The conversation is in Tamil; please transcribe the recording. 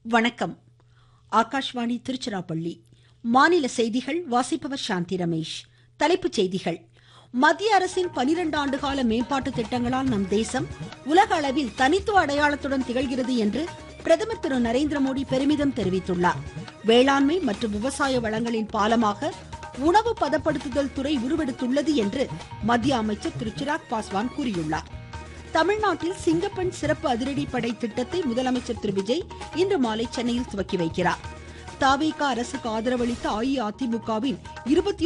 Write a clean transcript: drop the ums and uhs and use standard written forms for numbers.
வணக்கம். ஆகாஷ்வாணி திருச்சிராப்பள்ளி. மாநில செய்திகள் வாசிப்பவர் சாந்தி ரமேஷ். தலைப்புச் செய்திகள். மத்திய அரசின் 12 ஆண்டுகால மேம்பாட்டு திட்டங்களால் நம் தேசம் உலக அளவில் தனித்துவ அடையாளத்துடன் திகழ்கிறது என்று பிரதமர் திரு நரேந்திர மோடி பெருமிதம் தெரிவித்துள்ளார். வேளாண்மை மற்றும் விவசாய வளங்களின் பாலமாக உணவு பதப்படுத்துதல் துறை உருவெடுத்துள்ளது என்று மத்திய அமைச்சர் திரு சிராக் பாஸ்வான் கூறியுள்ளார். தமிழ்நாட்டில் சிங்கப்பெண் சிறப்பு அதிரடிப்படை திட்டத்தை முதலமைச்சர் திரு விஜய் இன்று மாலை சென்னையில் துவக்கி வைக்கிறார். தவேக அரசுக்கு ஆதரவளித்த அஇஅதிமுகவின்